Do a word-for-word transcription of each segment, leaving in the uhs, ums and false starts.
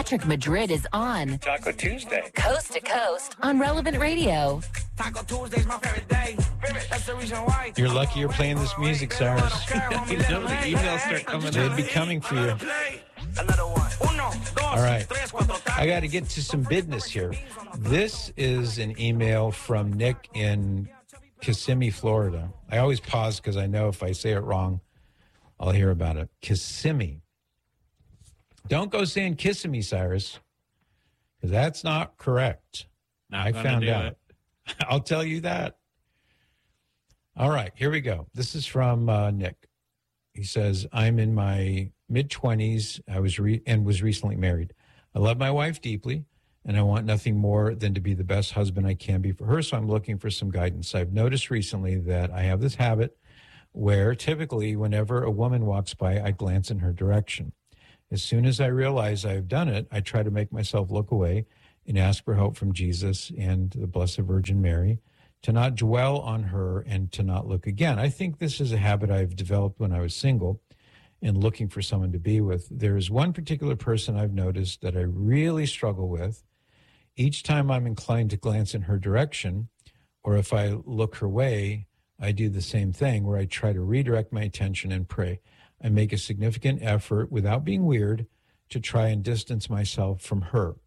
Patrick Madrid is on Taco Tuesday. Coast to Coast on Relevant Radio. Taco Tuesday's my favorite day. That's the reason why. You're lucky you're playing this music, Cyrus. You know the emails start coming They'd in. be coming for you. All right. I got to get to some business here. This is an email from Nick in Kissimmee, Florida. I always pause because I know if I say it wrong, I'll hear about it. Kissimmee. Don't go saying Kissimmee, Cyrus, because that's not correct. Not I gonna found do out. it. I'll tell you that. All right, here we go. This is from uh, Nick. He says, I'm in my mid-twenties I was re- and was recently married. I love my wife deeply, and I want nothing more than to be the best husband I can be for her, so I'm looking for some guidance. I've noticed recently that I have this habit where typically whenever a woman walks by, I glance in her direction. As soon as I realize I've done it, I try to make myself look away and ask for help from Jesus and the Blessed Virgin Mary to not dwell on her and to not look again. I think this is a habit I've developed when I was single and looking for someone to be with. There is one particular person I've noticed that I really struggle with. Each time I'm inclined to glance in her direction, or if I look her way, I do the same thing where I try to redirect my attention and pray. I make a significant effort without being weird to try and distance myself from her.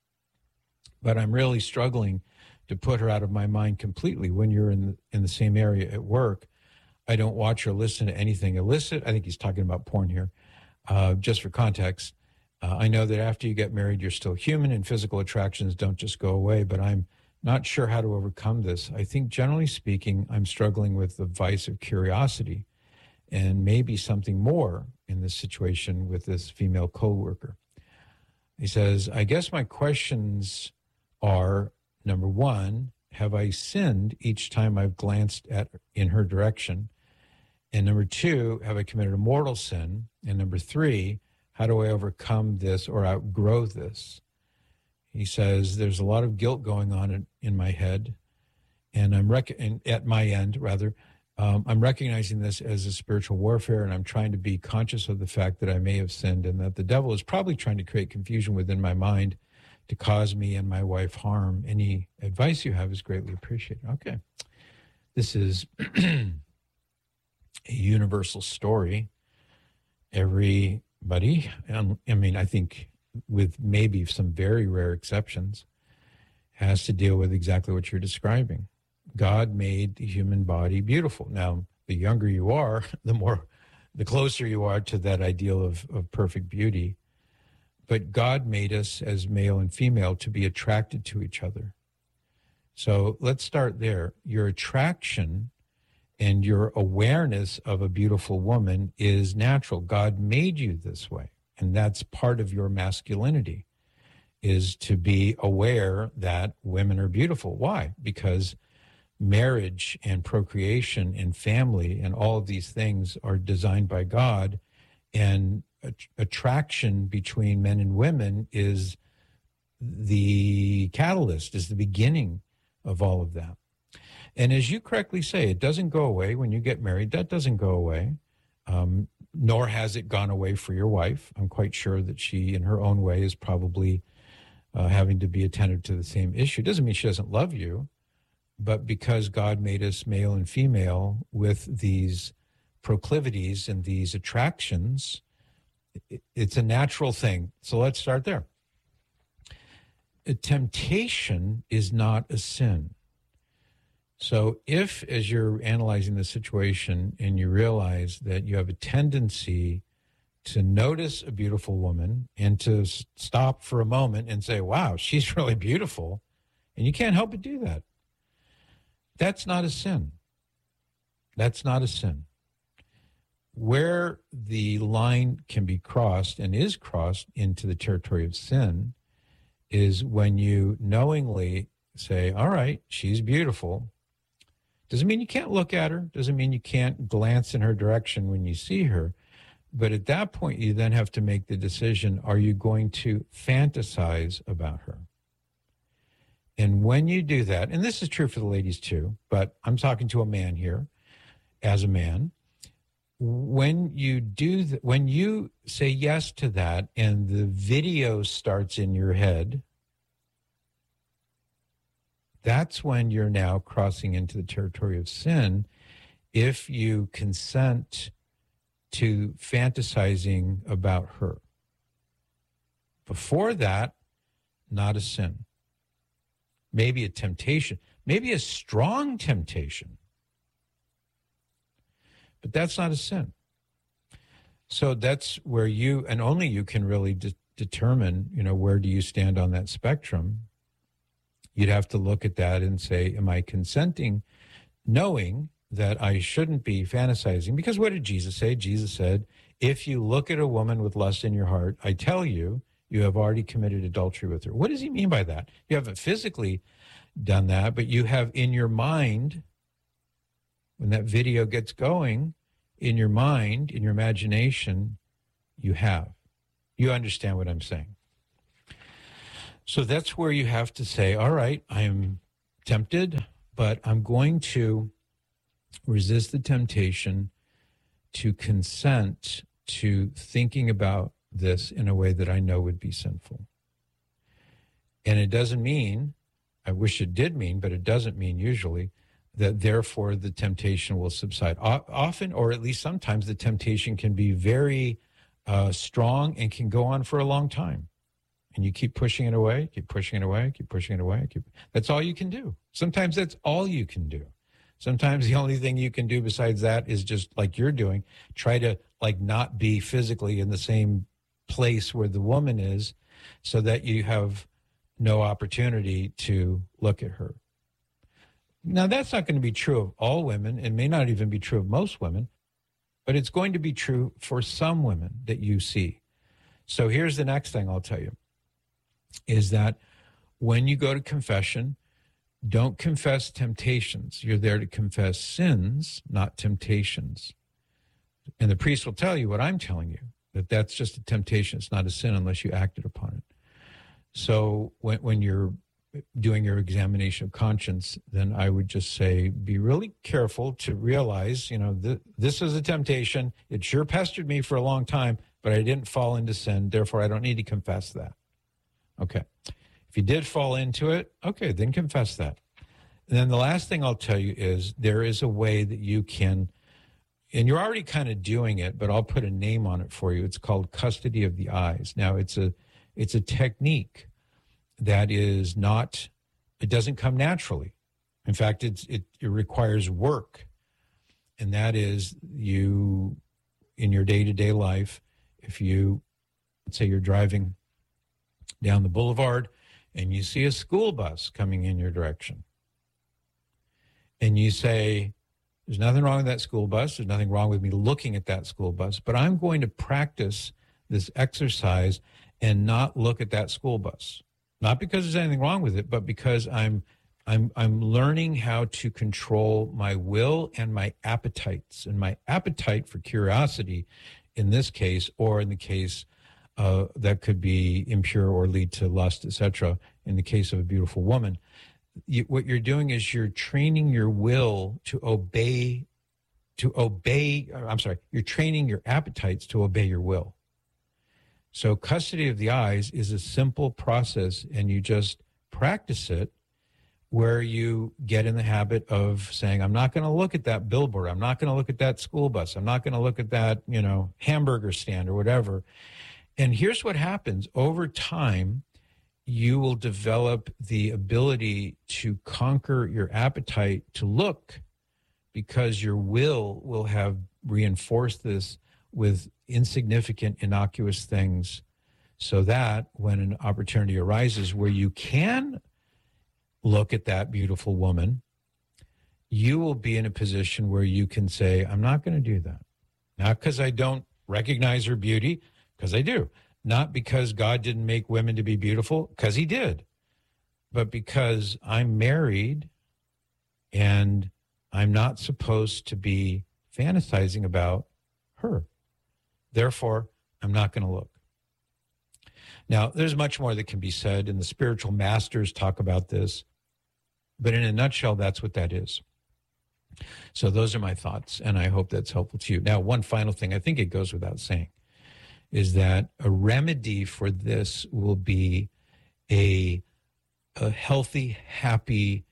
But I'm really struggling to put her out of my mind completely. When you're in the, in the same area at work, I don't watch or listen to anything illicit. I think he's talking about porn here. Uh, just for context, uh, I know that after you get married, you're still human and physical attractions don't just go away, but I'm not sure how to overcome this. I think generally speaking, I'm struggling with the vice of curiosity and maybe something more in this situation with this female coworker. He says, I guess my questions are, number one, have I sinned each time I've glanced at in her direction? And number two, have I committed a mortal sin? And number three, how do I overcome this or outgrow this? He says, there's a lot of guilt going on in, in my head, and I'm rec- and at my end, rather, um, I'm recognizing this as a spiritual warfare, and I'm trying to be conscious of the fact that I may have sinned and that the devil is probably trying to create confusion within my mind to cause me and my wife harm. Any advice you have is greatly appreciated. Okay. This is a universal story. Everybody, I mean, I think with maybe some very rare exceptions, has to deal with exactly what you're describing. God made the human body beautiful. Now, the younger you are, the more, the closer you are to that ideal of, of perfect beauty. But God made us as male and female to be attracted to each other. So let's start there. Your attraction and your awareness of a beautiful woman is natural. God made you this way. And that's part of your masculinity, is to be aware that women are beautiful. Why? Because marriage and procreation and family and all of these things are designed by God, and attraction between men and women is the catalyst, is the beginning of all of that. And as you correctly say, it doesn't go away when you get married. That doesn't go away, um, nor has it gone away for your wife. I'm quite sure that she, in her own way, is probably uh, having to be attentive to the same issue. Doesn't mean she doesn't love you, but because God made us male and female with these proclivities and these attractions, it's a natural thing. So let's start there. A temptation is not a sin. So if, as you're analyzing the situation and you realize that you have a tendency to notice a beautiful woman and to s- stop for a moment and say, wow, she's really beautiful, and you can't help but do that, that's not a sin. That's not a sin. Where the line can be crossed and is crossed into the territory of sin is when you knowingly say, all right, she's beautiful. Doesn't mean you can't look at her. Doesn't mean you can't glance in her direction when you see her. But at that point, you then have to make the decision, are you going to fantasize about her? And when you do that, and this is true for the ladies too, but I'm talking to a man here as a man, when you do th- when you say yes to that and the video starts in your head, that's when you're now crossing into the territory of sin if you consent to fantasizing about her. Before that, not a sin. Maybe a temptation, maybe a strong temptation. But that's not a sin. So that's where you, and only you, can really de- determine, you know, where do you stand on that spectrum. You'd have to look at that and say, am I consenting, knowing that I shouldn't be fantasizing? Because what did Jesus say? Jesus said, if you look at a woman with lust in your heart, I tell you, you have already committed adultery with her. What does he mean by that? You haven't physically done that, but you have in your mind, when that video gets going, in your mind, in your imagination, you have. You understand what I'm saying. So that's where you have to say, all right, I'm tempted, but I'm going to resist the temptation to consent to thinking about this in a way that I know would be sinful. And it doesn't mean, I wish it did mean, but it doesn't mean usually, that therefore the temptation will subside. O- often, or at least sometimes, the temptation can be very uh, strong and can go on for a long time. And you keep pushing it away, keep pushing it away, keep pushing it away. Keep, that's all you can do. Sometimes that's all you can do. Sometimes the only thing you can do besides that is just like you're doing, try to like not be physically in the same place where the woman is so that you have no opportunity to look at her. Now, that's not going to be true of all women. It may not even be true of most women, but it's going to be true for some women that you see. So here's the next thing I'll tell you, is that when you go to confession, don't confess temptations. You're there to confess sins, not temptations. And the priest will tell you what I'm telling you, that that's just a temptation. It's not a sin unless you acted upon it. So when, when you're doing your examination of conscience, then I would just say, be really careful to realize, you know, th- this is a temptation. It sure pestered me for a long time, but I didn't fall into sin. Therefore, I don't need to confess that. Okay. If you did fall into it, okay, then confess that. And then the last thing I'll tell you is there is a way that you can, and you're already kind of doing it, but I'll put a name on it for you. It's called custody of the eyes. Now, it's a it's a technique that is not, it doesn't come naturally. In fact, it's, it, it requires work. And that is you, in your day-to-day life, if you, let's say you're driving down the boulevard and you see a school bus coming in your direction, and you say, there's nothing wrong with that school bus, there's nothing wrong with me looking at that school bus, but I'm going to practice this exercise and not look at that school bus. Not because there's anything wrong with it, but because I'm I'm I'm learning how to control my will and my appetites. And my appetite for curiosity in this case, or in the case uh, that could be impure or lead to lust, et cetera, in the case of a beautiful woman, you, what you're doing is you're training your will to obey, to obey, I'm sorry, you're training your appetites to obey your will. So custody of the eyes is a simple process, and you just practice it where you get in the habit of saying, I'm not going to look at that billboard. I'm not going to look at that school bus. I'm not going to look at that, you know, hamburger stand or whatever. And here's what happens. Over time, you will develop the ability to conquer your appetite to look, because your will will have reinforced this with insignificant, innocuous things, so that when an opportunity arises where you can look at that beautiful woman, you will be in a position where you can say, I'm not going to do that. Not because I don't recognize her beauty, because I do. Not because God didn't make women to be beautiful, because he did. But because I'm married and I'm not supposed to be fantasizing about her. Therefore, I'm not going to look. Now, there's much more that can be said, and the spiritual masters talk about this. But in a nutshell, that's what that is. So those are my thoughts, and I hope that's helpful to you. Now, one final thing, I think it goes without saying, is that a remedy for this will be a, a healthy, happy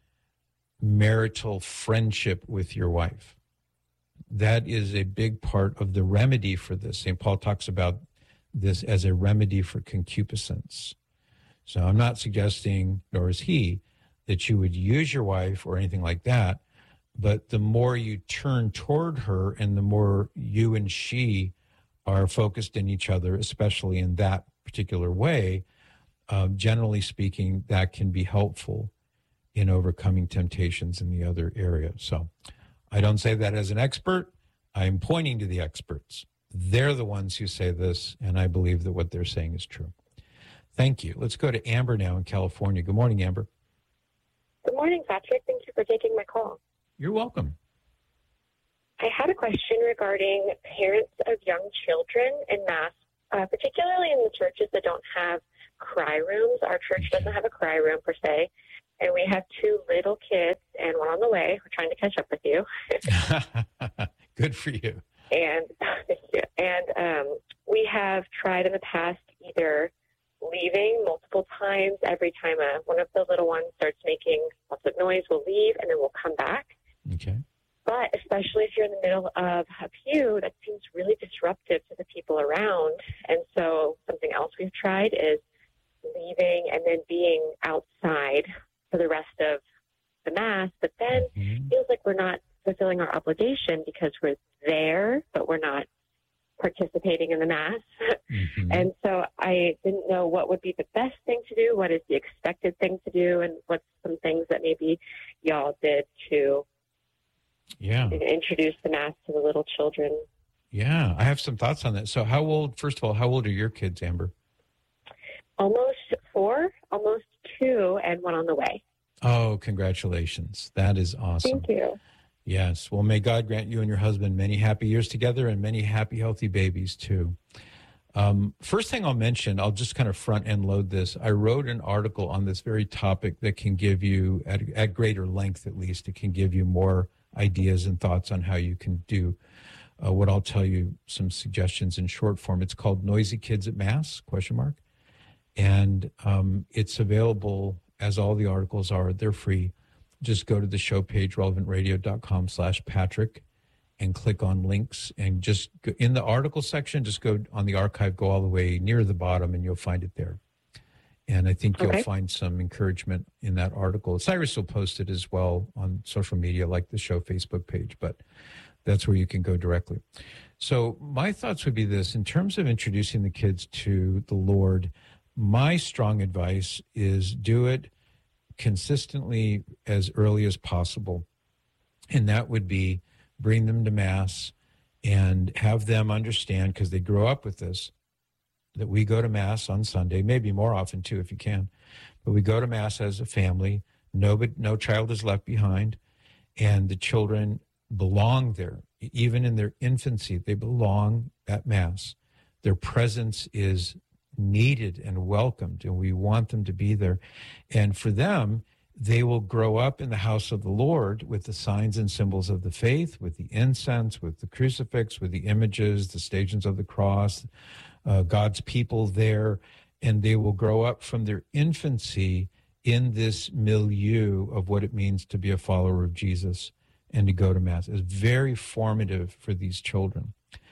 marital friendship with your wife. That is a big part of the remedy for this. Saint Paul talks about this as a remedy for concupiscence. So I'm not suggesting, nor is he, that you would use your wife or anything like that. But the more you turn toward her and the more you and she are focused in each other, especially in that particular way, um, generally speaking, that can be helpful in overcoming temptations in the other area. So I don't say that as an expert. I'm pointing to the experts. They're the ones who say this, and I believe that what they're saying is true. Thank you. Let's go to Amber now in California. Good morning, Amber. Good morning, Patrick. Thank you for taking my call. You're welcome. I had a question regarding parents of young children in Mass, uh, particularly in the churches that don't have cry rooms. Our church doesn't have a cry room per se, and we have two little kids and one on the way. We're trying to catch up with you. Good for you. And thank you. And um, we have tried in the past either leaving multiple times. Every time a, one of the little ones starts making lots of noise, we'll leave and then we'll come back. Okay. But especially if you're in the middle of a pew, that seems really disruptive to the people around. And so something else we've tried is leaving and then being outside for the rest of the Mass. But then mm-hmm. it feels like we're not fulfilling our obligation because we're there, but we're not participating in the Mass. Mm-hmm. And so I didn't know what would be the best thing to do, what is the expected thing to do, and what's some things that maybe y'all did to yeah. introduce the Mass to the little children. Yeah, I have some thoughts on that. So how old, first of all, how old are your kids, Amber? Almost four, almost two, and one on the way. Oh, congratulations. That is awesome. Thank you. Yes. Well, may God grant you and your husband many happy years together and many happy, healthy babies, too. Um, first thing I'll mention, I'll just kind of front end load this. I wrote an article on this very topic that can give you, at, at greater length at least, it can give you more ideas and thoughts on how you can do uh, what I'll tell you, some suggestions in short form. It's called Noisy Kids at Mass, question mark. And um, it's available, as all the articles are. They're free. Just go to the show page, relevantradio.com slash Patrick, and click on links. And just go, in the article section, just go on the archive, go all the way near the bottom, and you'll find it there. And I think you'll okay. find some encouragement in that article. Cyrus will post it as well on social media, like the show Facebook page, but that's where you can go directly. So my thoughts would be this. In terms of introducing the kids to the Lord, my strong advice is do it consistently as early as possible. And that would be bring them to Mass and have them understand, because they grow up with this, that we go to Mass on Sunday, maybe more often too if you can, but we go to Mass as a family. No, but no child is left behind, and the children belong there. Even in their infancy, they belong at Mass. Their presence is needed and welcomed, and we want them to be there. And for them, they will grow up in the house of the Lord with the signs and symbols of the faith, with the incense, with the crucifix, with the images, the Stations of the Cross, uh, God's people there, and they will grow up from their infancy in this milieu of what it means to be a follower of Jesus and to go to Mass. It's very formative for these children.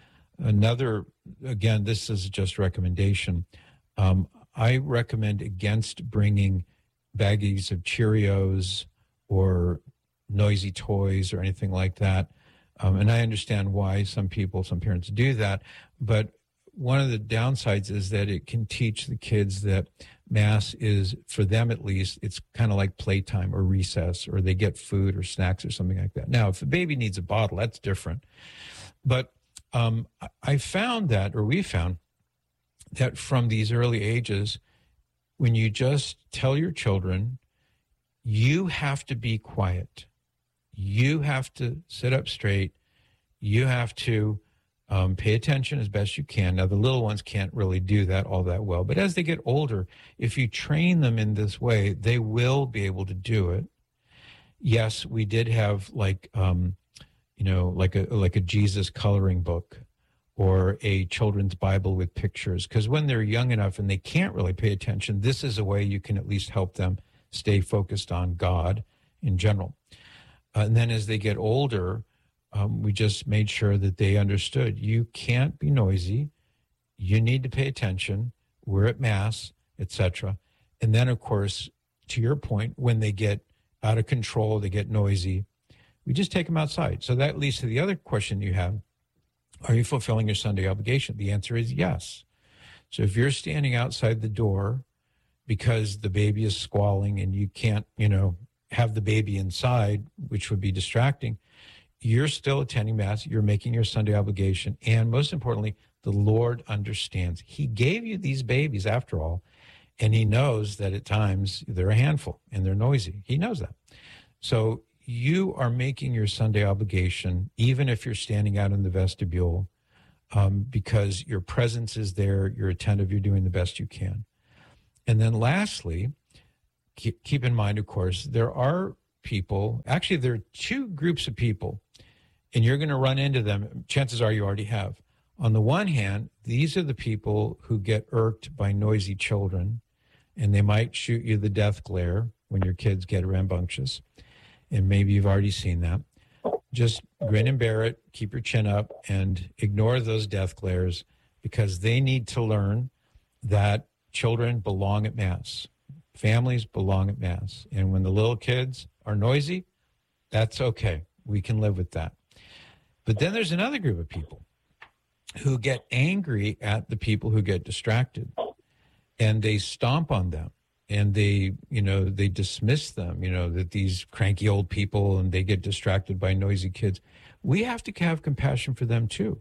Another, again, this is just recommendation. Um, I recommend against bringing baggies of Cheerios or noisy toys or anything like that. Um, and I understand why some people, some parents do that. But one of the downsides is that it can teach the kids that Mass is, for them at least, it's kind of like playtime or recess, or they get food or snacks or something like that. Now, if a baby needs a bottle, that's different. But Um, I found that, or we found that from these early ages, when you just tell your children, you have to be quiet, you have to sit up straight, you have to um, pay attention as best you can. Now, the little ones can't really do that all that well, but as they get older, if you train them in this way, they will be able to do it. yes, we did have like, um, you know, like a like a Jesus coloring book or a children's Bible with pictures. Because when they're young enough and they can't really pay attention, this is a way you can at least help them stay focused on God in general. Uh, and then as they get older, um, we just made sure that they understood you can't be noisy. You need to pay attention. We're at Mass, et cetera. And then, of course, to your point, when they get out of control, they get noisy, we just take them outside. So that leads to the other question you have. Are you fulfilling your Sunday obligation? The answer is yes. So if you're standing outside the door because the baby is squalling and you can't, you know, have the baby inside, which would be distracting, you're still attending Mass. You're making your Sunday obligation. And most importantly, the Lord understands. He gave you these babies after all, and he knows that at times they're a handful and they're noisy. He knows that. So you are making your Sunday obligation, even if you're standing out in the vestibule, um, because your presence is there, you're attentive, you're doing the best you can. And then lastly, keep, keep in mind, of course, there are people, actually there are two groups of people, and you're going to run into them. Chances are you already have. On the one hand, these are the people who get irked by noisy children, and they might shoot you the death glare when your kids get rambunctious. And maybe you've already seen that. Just grin and bear it, keep your chin up, and ignore those death glares, because they need to learn that children belong at Mass. Families belong at Mass. And when the little kids are noisy, that's okay. We can live with that. But then there's another group of people who get angry at the people who get distracted, and they stomp on them, and they, you know, they dismiss them, you know, that these cranky old people, and they get distracted by noisy kids. We have to have compassion for them too.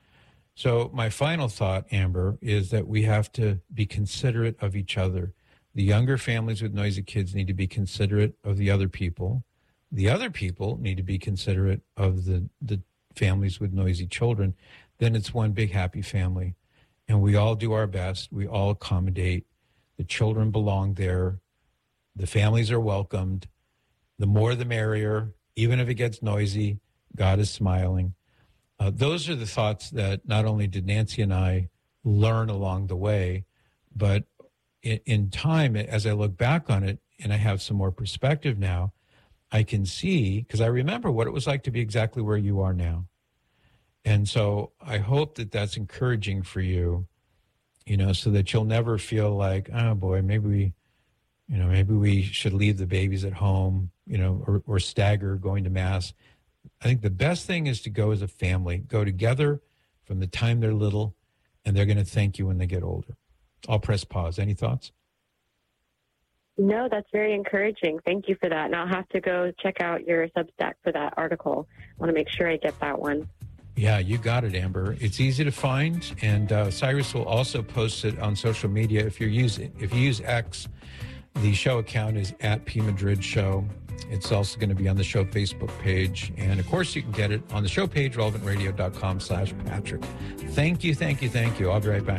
So my final thought, Amber, is that we have to be considerate of each other. The younger families with noisy kids need to be considerate of the other people. The other people need to be considerate of the, the families with noisy children. Then it's one big happy family. And we all do our best. We all accommodate. The children belong there. The families are welcomed. The more the merrier. Even if it gets noisy, God is smiling. Uh, those are the thoughts that not only did Nancy and I learn along the way, but in, in time, as I look back on it, and I have some more perspective now, I can see, because I remember what it was like to be exactly where you are now. And so I hope that that's encouraging for you, you know, so that you'll never feel like, oh boy, maybe we, you know, maybe we should leave the babies at home, you know, or, or stagger going to Mass. I think the best thing is to go as a family, go together from the time they're little, and they're going to thank you when they get older. I'll press pause. Any thoughts? No, that's very encouraging. Thank you for that. And I'll have to go check out your Substack for that article. I want to make sure I get that one. Yeah, you got it, Amber. It's easy to find, and uh, Cyrus will also post it on social media. If you use if you use X, the show account is at P Madrid Show. It's also going to be on the show Facebook page, and of course, you can get it on the show page, relevant radio dot com slash Patrick. Thank you, thank you, thank you. I'll be right back.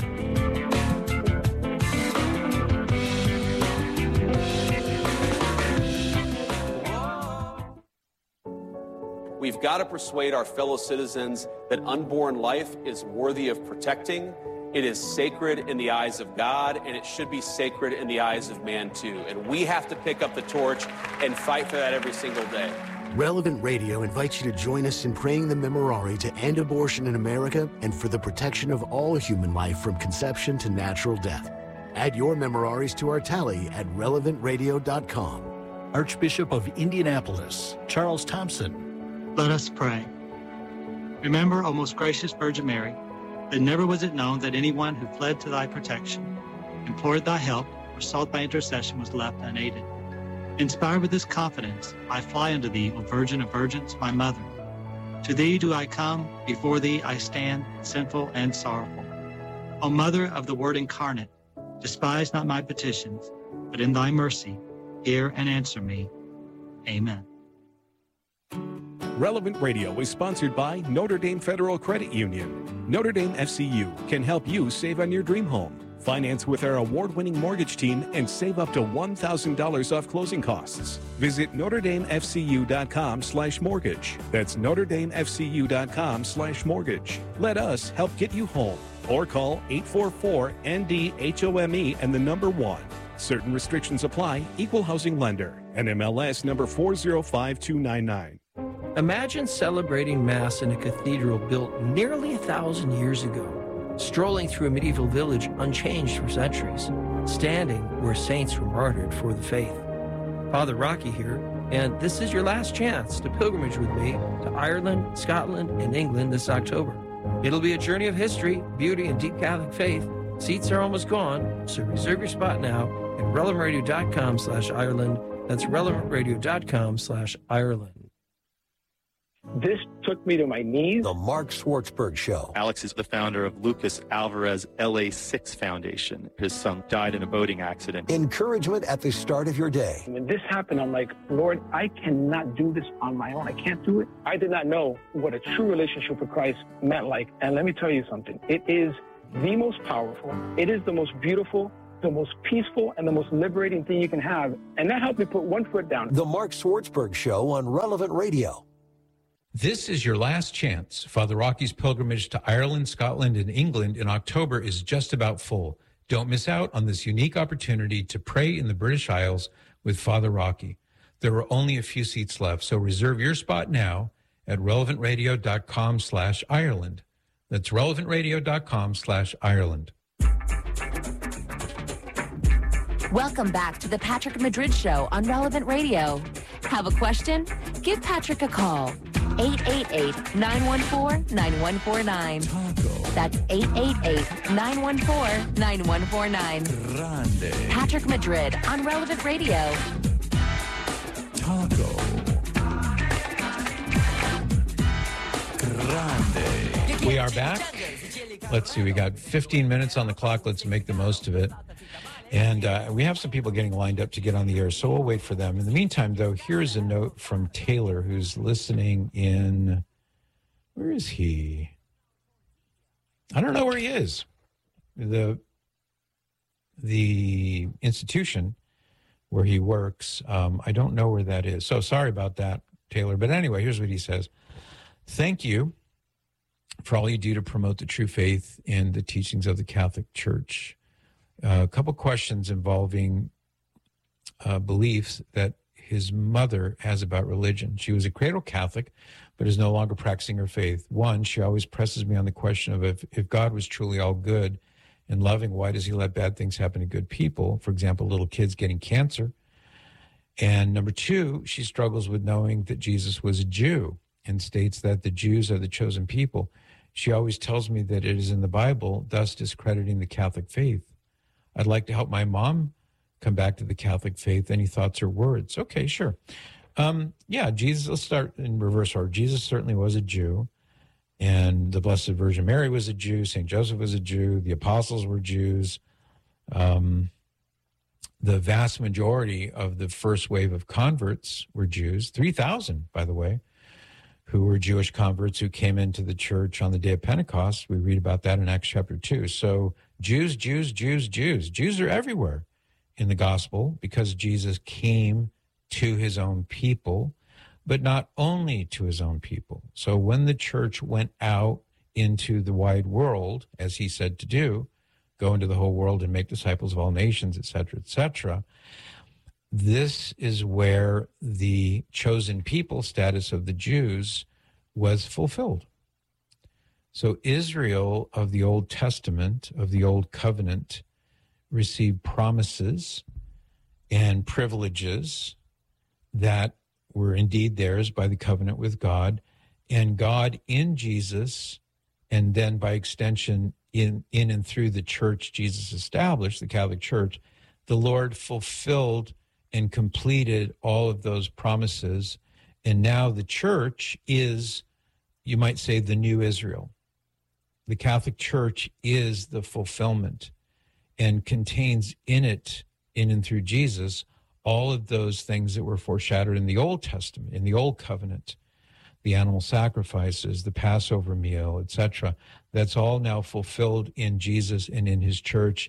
We've got to persuade our fellow citizens that unborn life is worthy of protecting. It is sacred in the eyes of God, and it should be sacred in the eyes of man, too. And we have to pick up the torch and fight for that every single day. Relevant Radio invites you to join us in praying the Memorare to end abortion in America and for the protection of all human life from conception to natural death. Add your Memoraries to our tally at relevant radio dot com. Archbishop of Indianapolis, Charles Thompson. Let us pray. Remember, O most gracious Virgin Mary, that never was it known that anyone who fled to thy protection, implored thy help, or sought thy intercession was left unaided. Inspired with this confidence, I fly unto thee, O Virgin of Virgins, my mother. To thee do I come, before thee I stand, sinful and sorrowful. O Mother of the Word incarnate, despise not my petitions, but in thy mercy, hear and answer me. Amen. Relevant Radio is sponsored by Notre Dame Federal Credit Union. Notre Dame F C U can help you save on your dream home. Finance with our award-winning mortgage team and save up to one thousand dollars off closing costs. Visit NotreDameFCU.com slash mortgage. That's NotreDameFCU.com slash mortgage. Let us help get you home. Or call eight four four N D H O M E and the number one. Certain restrictions apply. Equal housing lender. N M L S number four zero five two nine nine. Imagine celebrating Mass in a cathedral built nearly a thousand years ago, strolling through a medieval village unchanged for centuries, standing where saints were martyred for the faith. Father Rocky here, and this is your last chance to pilgrimage with me to Ireland, Scotland, and England this October. It'll be a journey of history, beauty, and deep Catholic faith. Seats are almost gone, so reserve your spot now at relevantradio.com slash Ireland. That's relevantradio.com slash Ireland. This took me to my knees. The Mark Schwartzberg Show. Alex is the founder of Lucas Alvarez L A six Foundation. His son died in a boating accident. Encouragement at the start of your day. When this happened, I'm like, Lord, I cannot do this on my own. I can't do it. I did not know what a true relationship with Christ meant like. And let me tell you something. It is the most powerful. It is the most beautiful, the most peaceful, and the most liberating thing you can have. And that helped me put one foot down. The Mark Schwartzberg Show on Relevant Radio. This is your last chance. Father Rocky's pilgrimage to Ireland, Scotland, and England in October is just about full. Don't miss out on this unique opportunity to pray in the British Isles with Father Rocky. There are only a few seats left, so reserve your spot now at relevantradio.com slash Ireland. That's relevantradio.com slash Ireland. Welcome back to the Patrick Madrid Show on Relevant Radio. Have a question? Give Patrick a call. eight eight eight, nine one four, nine one four nine. That's eight eight eight, nine one four, nine one four nine. Grande. Patrick Madrid on Relevant Radio. Taco. Grande. We are back. Let's see, we got fifteen minutes on the clock. Let's make the most of it. And uh, we have some people getting lined up to get on the air, so we'll wait for them. In the meantime, though, here's a note from Taylor, who's listening in, where is he? I don't know where he is. The, the institution where he works, um, I don't know where that is. So sorry about that, Taylor. But anyway, here's what he says. Thank you for all you do to promote the true faith and the teachings of the Catholic Church. Uh, a couple questions involving uh, beliefs that his mother has about religion. She was a cradle Catholic, but is no longer practicing her faith. One, she always presses me on the question of if, if God was truly all good and loving, why does he let bad things happen to good people? For example, little kids getting cancer. And number two, she struggles with knowing that Jesus was a Jew and states that the Jews are the chosen people. She always tells me that it is in the Bible, thus discrediting the Catholic faith. I'd like to help my mom come back to the Catholic faith. Any thoughts or words? Okay, sure. Um, yeah, Jesus, let's start in reverse order. Jesus certainly was a Jew, and the Blessed Virgin Mary was a Jew. Saint Joseph was a Jew. The apostles were Jews. Um, the vast majority of the first wave of converts were Jews, three thousand, by the way, who were Jewish converts who came into the church on the day of Pentecost. We read about that in Acts chapter two. So Jews, Jews, Jews, Jews. Jews are everywhere in the gospel because Jesus came to his own people, but not only to his own people. So when the church went out into the wide world, as he said to do, go into the whole world and make disciples of all nations, et cetera, et cetera, this is where the chosen people status of the Jews was fulfilled. So Israel of the Old Testament, of the Old Covenant, received promises and privileges that were indeed theirs by the covenant with God, and God in Jesus, and then by extension in, in and through the church Jesus established, the Catholic Church, the Lord fulfilled and completed all of those promises. And now the church is, you might say, the new Israel. The Catholic Church is the fulfillment and contains in it, in and through Jesus, all of those things that were foreshadowed in the Old Testament, in the Old Covenant, the animal sacrifices, the Passover meal, et cetera. That's all now fulfilled in Jesus and in his church.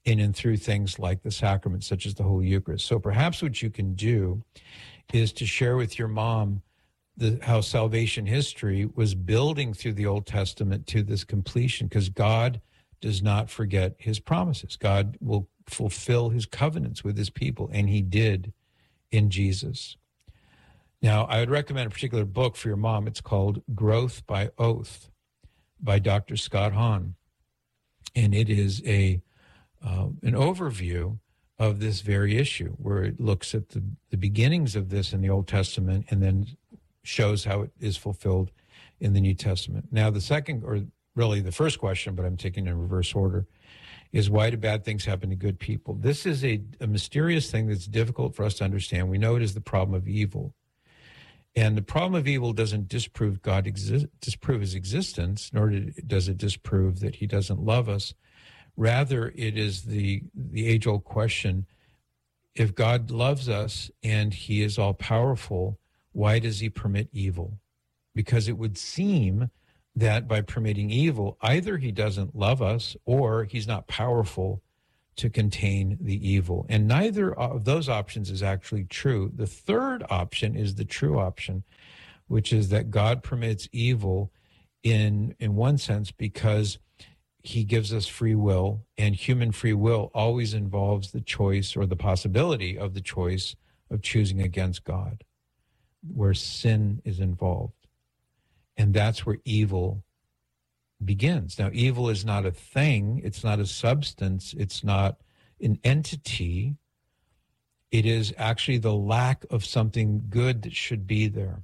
in and through things like the sacraments, such as the Holy Eucharist. So perhaps what you can do is to share with your mom the, how salvation history was building through the Old Testament to this completion, because God does not forget his promises. God will fulfill his covenants with his people, and he did in Jesus. Now, I would recommend a particular book for your mom. It's called Growth by Oath by Doctor Scott Hahn. And it is a uh, an overview of this very issue, where it looks at the, the beginnings of this in the Old Testament and then shows how it is fulfilled in the New Testament. Now, the second, or really the first question, but I'm taking it in reverse order, is why do bad things happen to good people? This is a, a mysterious thing that's difficult for us to understand. We know it is the problem of evil. And the problem of evil doesn't disprove God exist, disprove his existence, nor does it disprove that he doesn't love us. Rather, it is the, the age-old question, if God loves us and he is all-powerful, why does he permit evil? Because it would seem that by permitting evil, either he doesn't love us or he's not powerful to contain the evil. And neither of those options is actually true. The third option is the true option, which is that God permits evil in, in one sense because he gives us free will, and human free will always involves the choice or the possibility of the choice of choosing against God, where sin is involved. And that's where evil begins. Now, evil is not a thing. It's not a substance. It's not an entity. It is actually the lack of something good that should be there.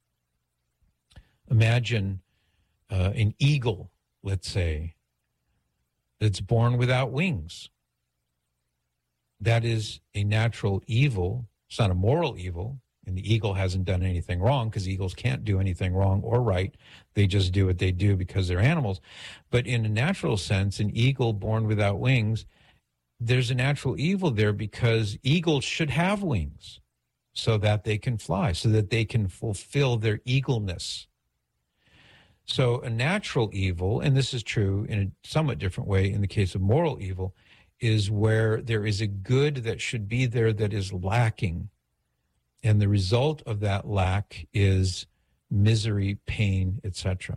Imagine uh, an eagle, let's say, that's born without wings. That is a natural evil. It's not a moral evil. And the eagle hasn't done anything wrong, because eagles can't do anything wrong or right. They just do what they do because they're animals. But in a natural sense, an eagle born without wings, there's a natural evil there, because eagles should have wings so that they can fly, so that they can fulfill their eagleness. So a natural evil, and this is true in a somewhat different way in the case of moral evil, is where there is a good that should be there that is lacking. And the result of that lack is misery, pain, et cetera.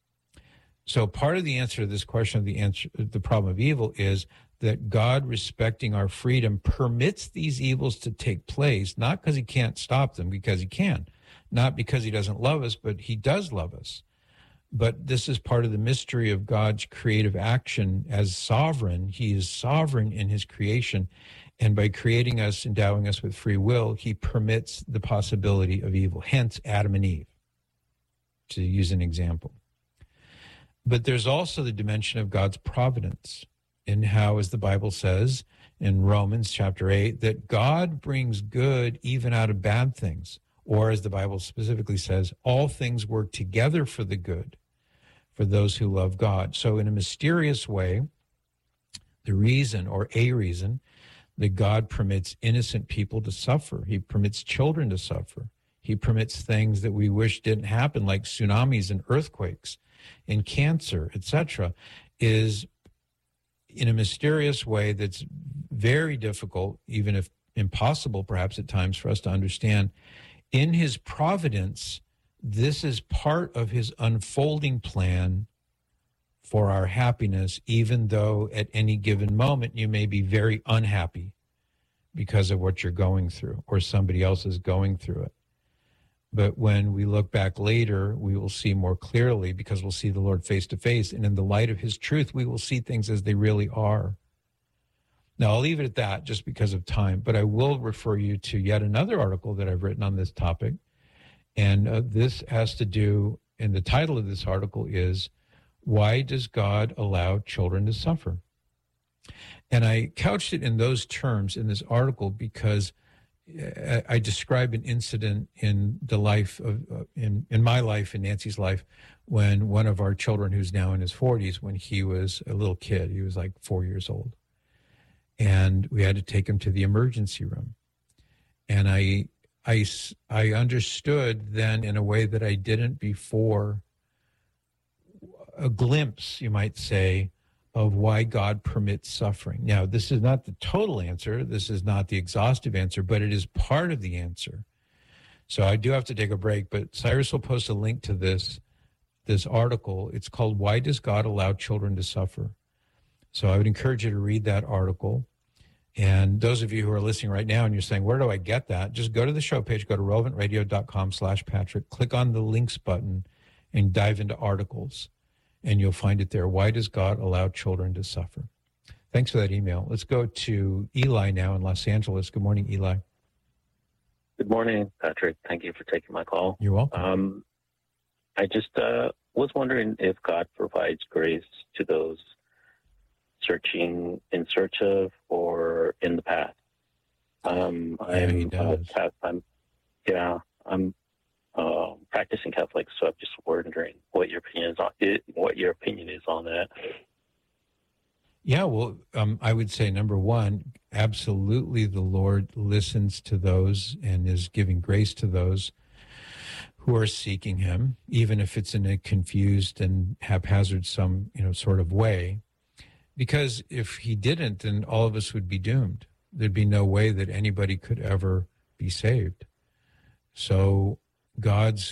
So part of the answer to this question of the answer, the problem of evil, is that God, respecting our freedom, permits these evils to take place, not because he can't stop them, because he can, not because he doesn't love us, but he does love us. But this is part of the mystery of God's creative action as sovereign. He is sovereign in his creation. And by creating us, endowing us with free will, he permits the possibility of evil, hence Adam and Eve, to use an example. But there's also the dimension of God's providence, in how, as the Bible says in Romans chapter eight, that God brings good even out of bad things. Or as the Bible specifically says, all things work together for the good for those who love God. So in a mysterious way, the reason, or a reason, that God permits innocent people to suffer. He permits children to suffer. He permits things that we wish didn't happen, like tsunamis and earthquakes and cancer, et cetera, is in a mysterious way that's very difficult, even if impossible perhaps at times for us to understand. In his providence, this is part of his unfolding plan for our happiness, even though at any given moment you may be very unhappy because of what you're going through, or somebody else is going through it. But when we look back later, we will see more clearly, because we'll see the Lord face to face, and in the light of his truth, we will see things as they really are. Now, I'll leave it at that just because of time, but I will refer you to yet another article that I've written on this topic. And uh, this has to do, and the title of this article is, Why Does God Allow Children to Suffer? And I couched it in those terms in this article because I, I describe an incident in the life of, uh, in, in my life, in Nancy's life, when one of our children, who's now in his forties, when he was a little kid, he was like four years old. And we had to take him to the emergency room. And I, I, I understood then in a way that I didn't before, a glimpse, you might say, of why God permits suffering. Now, this is not the total answer. This is not the exhaustive answer, but it is part of the answer. So I do have to take a break, but Cyrus will post a link to this, this article. It's called, Why Does God Allow Children to Suffer? So I would encourage you to read that article. And those of you who are listening right now and you're saying, where do I get that? Just go to the show page, go to relevant radio dot com slash Patrick, click on the links button and dive into articles. And you'll find it there. Why does God allow children to suffer? Thanks for that email. Let's go to Eli now in Los Angeles. Good morning, Eli. Good morning, Patrick. Thank you for taking my call. You're welcome. Um, I just uh, was wondering if God provides grace to those searching in search of or in the path. Um, Yeah, I'm, he does. Uh, I'm, yeah, I'm uh, practicing Catholic, so I'm just wondering what your opinion is on it, what your opinion is on that. Yeah, well, um, I would say, number one, absolutely the Lord listens to those and is giving grace to those who are seeking him, even if it's in a confused and haphazard some, you know, sort of way. Because if he didn't, then all of us would be doomed. There'd be no way that anybody could ever be saved. So God's